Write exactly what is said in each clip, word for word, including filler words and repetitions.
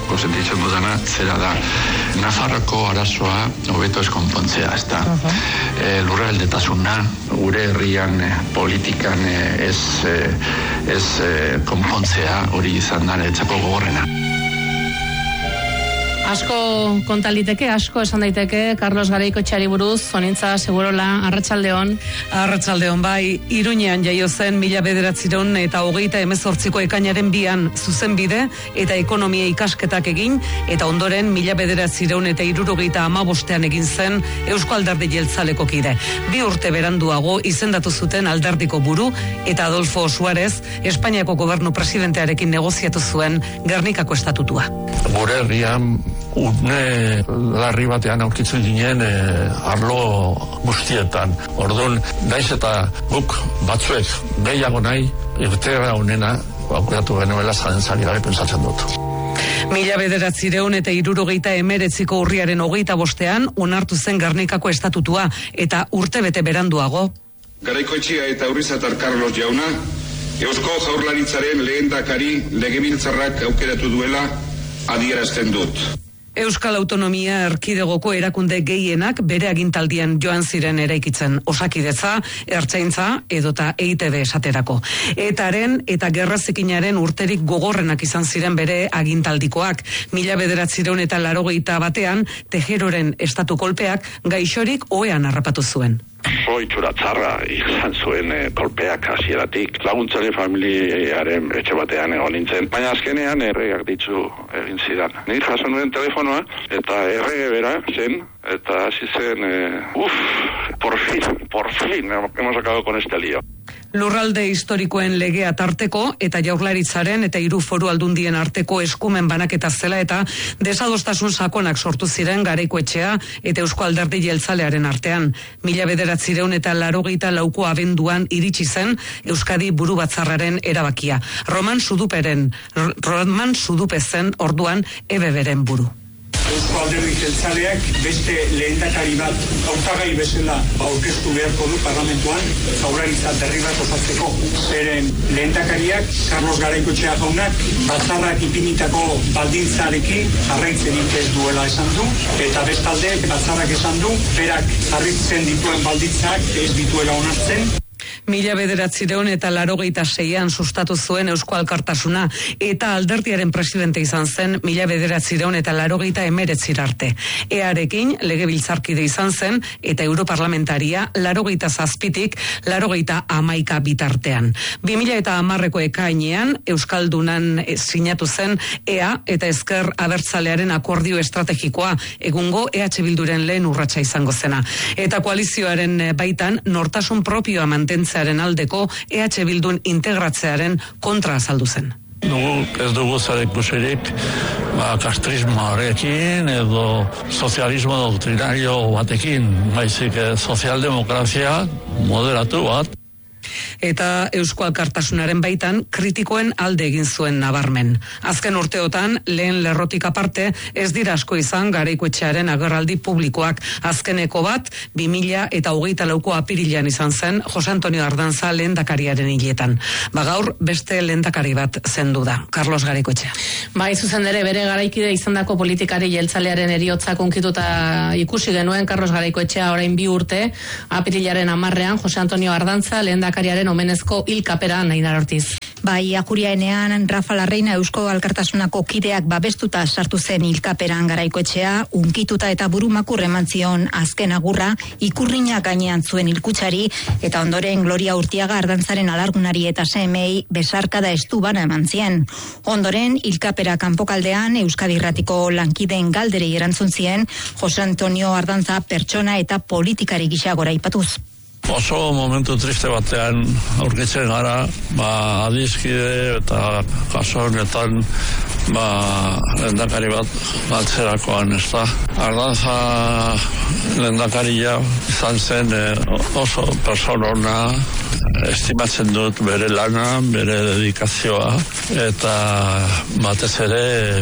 sentitzen dudana, zera da, Nafarroko arazoa hobeto ez konpontzea, ez da. Uh-huh. E, lurraldetasuna, gure herrian e, politikan e, ez, e, ez e, konpontzea hori izan da etzako gogorrena. Asko kontaliteke, asko esan daiteke, Carlos Garaikoetxeari buruz, Zonintza, Segurola, Arratsaldeon. Arratsaldeon, bai, Iruñean jaio zen mila bederatziehun eta hogeita hemezortziko ekainaren bian zuzenbide eta ekonomia ikasketak egin, eta ondoren mila bederatziehun eta hirurogeita hamabostean egin zen Eusko Alderdi Jeltzaleko kide. Bi urte beranduago izendatu zuten alderdiko buru, eta Adolfo Suarez, Espainiako gobernu presidentearekin negoziatu zuen Gernikako estatutua. Gure herrian une larri batean aurkitzen ginen e, arlo guztietan. Orduan, naiz eta guk batzuek gehiago nahi, irtera honena aukeratu genuela zalentzari gabe pentsatzen dut. Mila bederatziehun eta hirurogeita hemeretziko urriaren hogeita bostean onartu zen Gernikako estatutua, eta urte bete beranduago. Garaikoetxea eta Urrizatar Carlos jauna, Eusko Jaurlaritzaren lehendakari legebiltzarrak aukeratu duela adierazten dut. Euskal Autonomia Erkidegoko erakunde gehienak bere agintaldian joan ziren eraikitzen, Osakidetza, Ertzaintza edota E I T B esaterako. Etaren eta gerra zikinaren urterik gogorrenak izan ziren bere agintaldikoak. Mila bederatziehun eta laurogeita batean Tejeroren estatu kolpeak gaixorik ohean harrapatu zuen. Ohitura txarra izan zuen e, kolpeak hasieratik. Laguntzaren familiaren etxe batean egon nintzen. Baina azkenean erregeak ditzu egin zidan. Nik jaso nuen telefonoa eta errege bera zen eta hasi zen, e, uff, por fin, por fin, hemos acabado con este lío. Lurralde historikoen legea tarteko eta Jaurlaritzaren eta hiru foru aldundien arteko eskumen banaketa zela eta desadostasun sakonak sortu ziren Garaikoetxea eta Eusko Alderdi Jeltzalearen artean. Mila bederatziehun eta laurogeita lauko abenduan iritsi zen Euskadi buru batzarraren erabakia. Roman Suduperen, Roman Sudupe zen orduan E B Bren buru. Eusko Alderdi Jeltzaleak beste lehendakari bat hautagai bezala aurkeztu beharko du parlamentuan Jaurlaritza berri bat osatzeko. Zeren lehendakariak Carlos Garaikoetxea jaunak batzarrak ipinitako baldintzarekin jarraitzerik ez duela esan du, eta bestalde batzarrak esan du berak jarritzen dituen baldintzak ez dituela onartzen. Mila bederatziehun eta laurogeita seian sustatu zuen Eusko Alkartasuna eta alderdiaren presidente izan zen mila bederatziehun eta laurogeita hemeretzira arte. Earekin legebiltzarkide izan zen eta europarlamentaria laurogeita zazpitik laurogeita hamaika bitartean. Bi mila eta hamarreko ekainean Euskaldunan sinatu zen E A eta Ezker Abertzalearen akordio estrategikoa, egungo E H Bilduren lehen urratsa izango zena. Eta koalizioaren baitan nortasun propioa mantentzen aldeko E H Bildun integratzearen kontra azaldu zen. Dugu, ez dugu zer ikusirik ba, kastrismoarekin edo sozialismo doktrinario batekin, baizik sozialdemokrazia moderatu bat. Eta Eusko Alkartasunaren baitan kritikoen alde egin zuen nabarmen. Azken urteotan, lehen lerrotik aparte, ez dira asko izan Garaikoetxearen agerraldi publikoak. Azkeneko bat, bi mila eta hogeita lauko apirilean izan zen Jose Antonio Ardantza lehendakariaren hiletan. Bagaur, beste lehendakari bat zendu da, Carlos Garaikoetxea. Bai, zuzen ere, bere garaikide izandako politikari jeltzalearen eriotza konkituta ikusi genuen Carlos Garaikoetxea orain bi urte, apirilaren hamarrean Jose Antonio Ardantza lehendakariaren omenezko hilkapera Nainar Ortiz. Bai, Ajuriaenean Rafa Larreina Eusko Alkartasunako kideak babestuta sartu zen hilkaperan Garaikoetxea, unkituta eta burumakur eman zion azken agurra, ikurriña gainean zuen hilkutsari, eta ondoren Gloria Urtiaga Ardantzaren alargunari eta semei besarkada estu bana eman zien. Ondoren, hilkapera kanpokaldean Euskadi Irratiko lankideen galderei erantzun zien Jose Antonio Ardantza pertsona eta politikari gisa goraipatuz. Oso momentu triste batean aurkitzen gara, ba, adizkide eta kaso honetan ba, lehendakari bat galtzerakoan, ez da. Ardantza lehendakaria izan zen eh, oso persona ona, estimatzen dut bere lana, bere dedikazioa, eta batez ere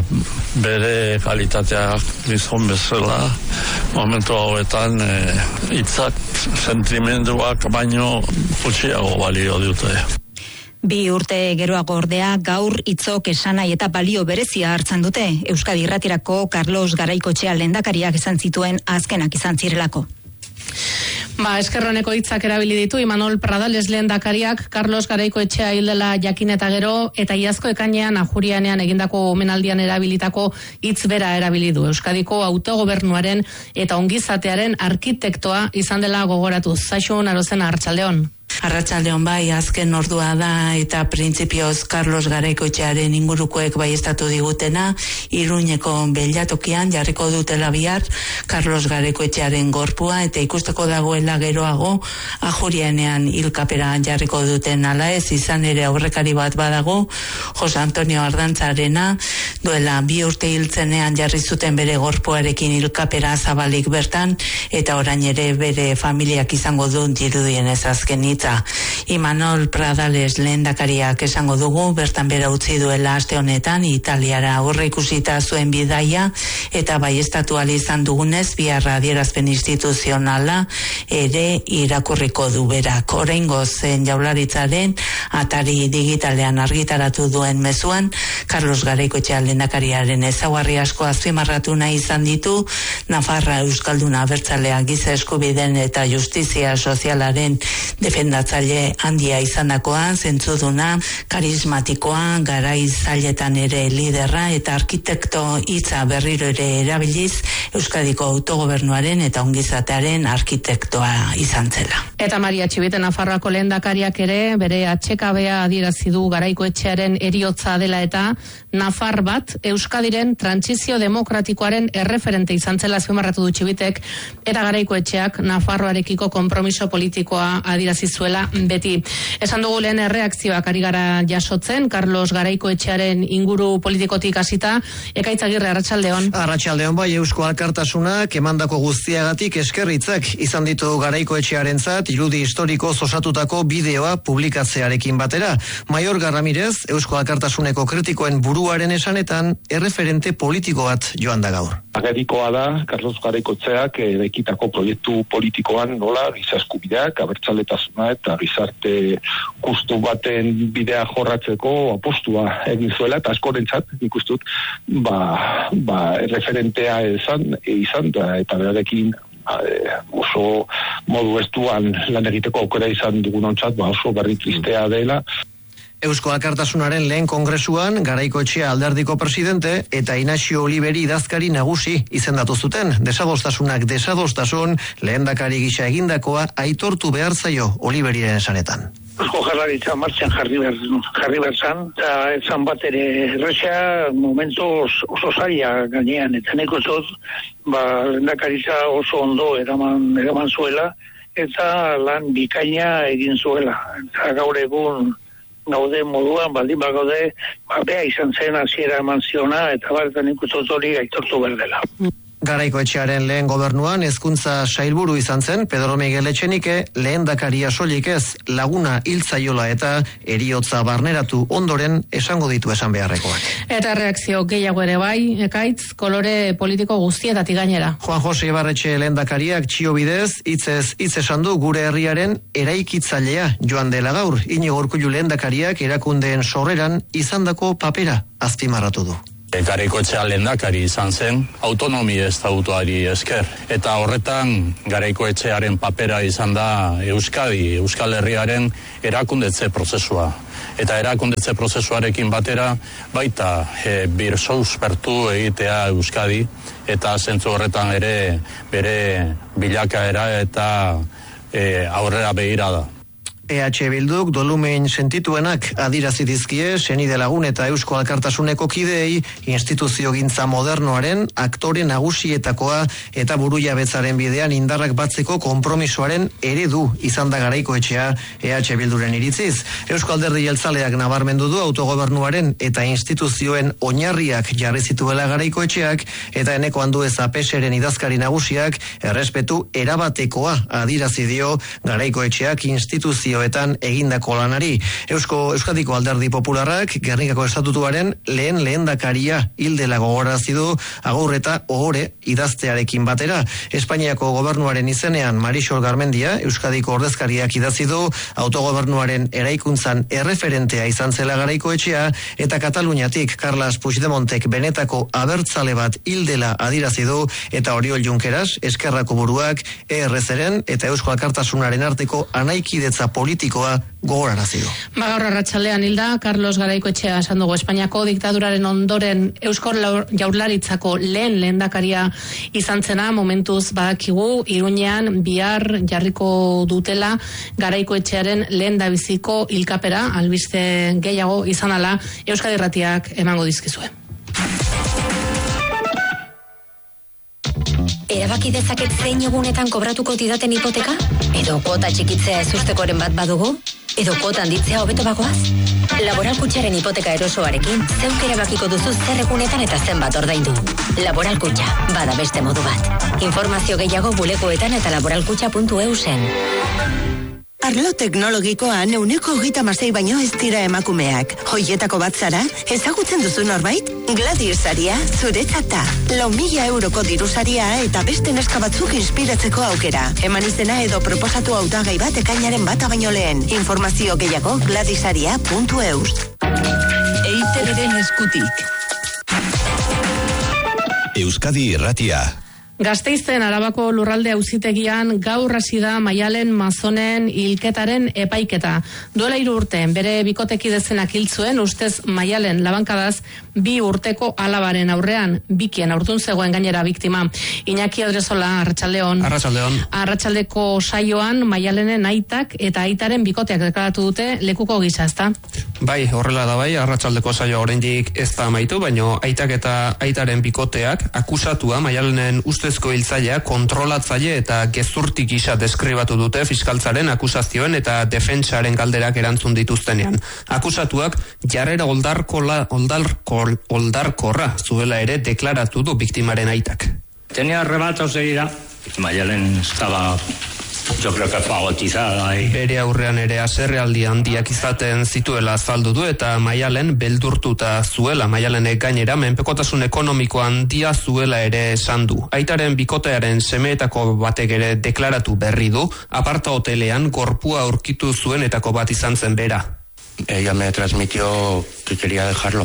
bere kalitateak gizon bezala momentu hauetan hitzak, eh, sentimenduak baino gutxiago balio dute. Bi urte geroago ordea gaur hitzok esanai eta balio berezia hartzen dute. Euskadi Irratirako Carlos Garaikoetxea lehendakariak esan zituen azkenak izan zirelako. Ba, eskerroneko hitzak erabili ditu Imanol Pradales lehendakariak Carlos Garaikoetxea hil dela jakin eta gero, eta iazko ekainean Ajurianean egindako omenaldian erabilitako hitz bera erabili du. Euskadiko autogobernuaren eta ongizatearen arkitektoa izan dela gogoratuz. Zaixun Arozena, Arratsaldeon. Arratsaldeon bai, azken ordua da eta printzipioz Carlos Garaikoetxearen ingurukoek baiestatu digutena, Iruñeko beilatokian jarriko dutela bihar Carlos Garaikoetxearen gorpua eta ikusteko dagoela geroago Ajurianean hilkapera jarriko duten. Ala ez, izan ere aurrekari bat badago, Jose Antonio Ardantzarena duela bi urte hiltzenean jarri zuten bere gorpuarekin hilkapera zabalik bertan, eta orain ere bere familiak izango du dirudienez azken hitza. Imanol Pradales lehendakariak esango dugu bertan bera utzi duela aste honetan Italiara aurre ikusita zuen bidaia, eta baiestatu ahal izan dugunez bihar adierazpen instituzionala ere irakurriko du berak. Oraingoz zen Jaurlaritzaren atari digitalean argitaratu duen mezuan Carlos Garaikoetxea lehendakariaren ezaugarri asko azpimarratu nahi izan ditu. Nafarra euskalduna abertzalea, giza eskubideen eta justizia sozialaren defendatzaile handia izandakoa, zentzuduna, karismatikoa, garai zailetan ere liderra eta arkitekto hitza berriro ere erabiliz Euskadiko autogobernuaren eta ongizatearen arkitektoa izan zela. Eta Maria Txibite Nafarroako lehendakariak ere bere atxekabea adierazi du Garaikoetxearen eriotza dela eta Nafar bat Euskadiren trantsizio demokratikoaren erreferente izan zela azpimarratu du Txibitek, eta Garaikoetxeak Nafarroarekiko konpromiso politikoa adierazi zuela beti. Esan dugu lehen erreakzioak ari gara jasotzen Carlos Garaikoetxearen inguru politikotik hasita. Ekaitz Agirre, arratsaldeon. Arratsaldeon bai, Eusko Alkartasunak emandako guztiagatik eskerritzak izan ditu Garaikoetxearentzat irudi historiko osatutako bideoa publikatzearekin batera. Maior Ramirez, Eusko Alkartasuneko kritikoen buruaren esanetan erreferente politiko bat joan da gaur. Agerikoa da Carlos Garaikoetxeak eraikitako proiektu politikoan nola giza eskubideak, abertzaletasuna eta gizarte justu baten bidea jorratzeko apostua egin zuela, eta askorentzat ikustut ba, ba referentea izan, izan da, eta berarekin oso modu estuan lan egiteko aukera izan dugunontzat, ba oso berri tristea dela. Eusko Alkartasunaren lehen kongresuan Garaikoetxea alderdiko presidente eta Inaxio Oliveri idazkari nagusi izendatu zuten. Desadostasunak desadostasun, lehendakari gisa egindakoa aitortu behar zaio Oliveriren esanetan. Eusko Jaurlaritza martxan jarri behar, jarri behar zan, eta etzan bat ere erresa momentu oso zaila gainean, eta neko zot, ba, lehendakaritza oso ondo eraman, eraman zuela, eta lan bikaina egin zuela. Eta gaur egun gaude moduan, baldin bagaude, ba, bea izan zen hasiera eman ziona, eta baretan ikutot hori aitortu behar dela. Garaikoetxearen lehen gobernuan hezkuntza sailburu izan zen Pedro Miguel Etxenike, lehendakaria soilik ez laguna hiltzaiola eta eriotza barneratu ondoren esango ditu esan beharrekoak. Eta reakzio gehiago ere bai, Ekaitz, kolore politiko guztietatik gainera. Juan Jose Ibarretxe lehendakariak txio bidez, hitzez hitz esan du gure herriaren eraikitzailea joan dela gaur. Iñigo Urkullu lehendakariak erakundeen sorreran izandako papera azpimarratu du. Garaikoetxea lehendakari izan zen, autonomi estatutuari esker. Eta horretan Garaikoetxearen papera izan da Euskadi, Euskal Herriaren erakundetze prozesua. Eta erakundetze prozesuarekin batera baita e, bir souspertu egitea Euskadi, eta zentzu horretan ere bere bilakaera eta e, aurrera begira da. E H Bilduk dolumen sentituenak adirazi dizkie senide lagun eta Eusko Alkartasuneko kideei instituziogintza modernoaren aktore nagusietakoa eta burujabetzaren bidean indarrak batzeko konpromisoaren eredu izan da Garaikoetxea E H Bilduren iritziz. Eusko Alderdi Jeltzaleak nabarmendu du autogobernuaren eta instituzioen oinarriak jarri zituela Garaikoetxeak, eta Eneko Andueza Peseren idazkari nagusiak errespetu erabatekoa adirazi dio Garaikoetxeak instituzio urteoetan egindako lanari. Eusko Euskadiko Alderdi Popularrak Gernikako Estatutuaren lehen lehendakaria hildela gogorarazi du agur eta ohore idaztearekin batera. Espainiako gobernuaren izenean Marisol Garmendia, Euskadiko ordezkariak idatzi du autogobernuaren eraikuntzan erreferentea izan zela Garaikoetxea, eta Kataluniatik Carles Puigdemontek benetako abertzale bat hildela adirazi du, eta Oriol Junqueras, Eskerrako buruak E R Zeren eta Eusko Alkartasunaren arteko anaikidetza politikoa gogorarazi du. Ba, gaur arratsaldean hilda Carlos Garaikoetxea esan dugu, Espainiako diktaduraren ondoren Eusko Jaurlaritzako lehen lehendakaria izan zena. Momentuz badakigu Iruñean bihar jarriko dutela Garaikoetxearen lehen dabiziko hilkapera, albiste gehiago izan ala Euskadi Irratiak emango dizkizue. Erabaki dezaket zein egunetan kobratuko didaten hipoteka? Edo kuota txikitzea ezustekoren bat badugu? Edo kuota handitzea hobeto bagoaz? Laboral Kutxaren hipoteka erosoarekin zeuk erabakiko duzu zer egunetan eta zenbat ordaindu. Laboral Kutxa, bada beste modu bat. Informazio gehiago bulegoetan eta laboralkutxa puntu e u zen. Arlo teknologikoan euneko hogeita hamasei baino ez dira emakumeak. Hoietako bat zara, ezagutzen duzu norbait? Gladys saria zuretzat da. Lau mila euroko diru saria eta beste neska batzuk inspiratzeko aukera. Eman izena edo proposatu hautagai bat ekainaren bata baino lehen. Informazio gehiago gladysaria puntu e u. E I Te Beren eskutik. Euskadi Irratia. Gasteizten Arabako lurralde auzitegian gaur hasi da Maialen Mazonen hilketaren epaiketa. Duela hiru urte bere bikoteki dezenak hil zuen, ustez Maialen labankadaz bi urteko alabaren aurrean, bikien aurtun zegoen gainera biktima. Iñaki Adresola, Arratsaldeon. Arratsaldeon. Arratsaldeko saioan Maialenen aitak eta aitaren bikoteak deklaratu dute lekuko gisa, ezta? Bai, horrela da bai, arratsaldeko saioa oraindik ez da amaitu, baino aitak eta aitaren bikoteak akusatua Maialenen ustezko hiltzailea kontrolatzaile eta gezurtik gisa deskribatu dute fiskaltzaren akusazioen eta defentsaren galderak erantzun dituztenean. Akusatuak jarrera oldarkola, oldarko, oldarkorra zuela ere deklaratu du biktimaren aitak. Tenía arrebatos de ira. Maialen estaba, yo creo que fagotizada. Y... Bere aurrean ere haserrealdi handiak izaten zituela azaldu du eta Maialen beldurtuta zuela. Maialenek gainera menpekotasun ekonomiko handia zuela ere esan du. Aitaren bikotearen semeetako batek ere deklaratu berri du, aparta hotelean gorpua aurkitu zuenetako bat izan zen bera. Ella me transmitió que quería dejarlo.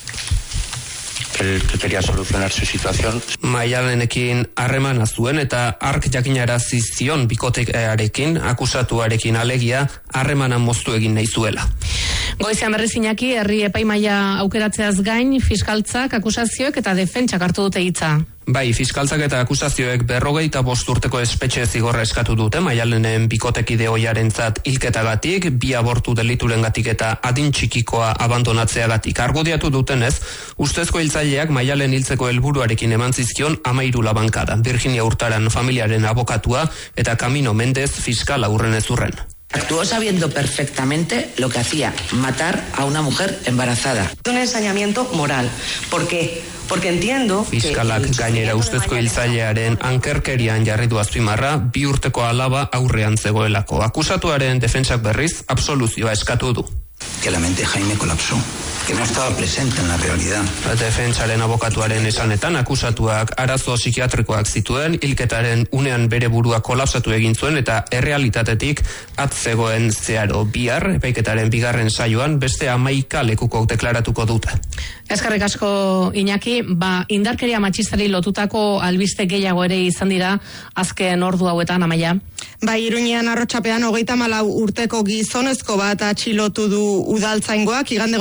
Que quería solucionar su situación. Maialenekin harremana zuen eta ark jakinarazi zion bikotearekin, akusatuarekin alegia, harremana moztu egin nahi zuela. Goizean berriz Iñaki, herri epaimaila aukeratzeaz gain, fiskaltzak, akusazioek eta defentsak hartu dute hitza. Bai, fiskaltzak eta akusazioek berrogeita bost urteko espetxe zigorra eskatu dute Maialenen bikotekide ohiarentzat hilketagatik, bi abortu deliturengatik eta adin txikikoa abandonatzeagatik. Argudiatu dutenez, ustezko hiltzaileak Maialen hiltzeko helburuarekin eman zizkion hamairu labankada. Virginia Hurtaran familiaren abokatua eta Camino Mendez fiskala urren ez urren. Actuó sabiendo perfectamente lo que hacía, matar a una mujer embarazada. Un ensañamiento moral. ¿Por qué? Porque entiendo Fiskalak gainera ustezko hiltzailearen ankerkerian jarri du azpimarra, bi urteko alaba aurrean zegoelako. Akusatuaren defentsak berriz absoluzioa eskatu du. Que la mente Jaime colapsó, que no estaba presente en la realidad. Defentsaren abokatuaren esanetan akusatuak arazo psikiatrikoak zituen, hilketaren unean bere burua kolapsatu egin zuen eta errealitatetik atzegoen zeharo. Bihar, epaiketaren bigarren saioan beste hamaika lekuko deklaratuko dute. Eskerrik asko Iñaki, ba indarkeria matxistari lotutako albiste gehiago ere izan dira azken ordu hauetan, Amaia. Bai, Iruñean arrotsapean hogeita hamalau urteko gizonezko bat atxilotu du udaltzaingoak igande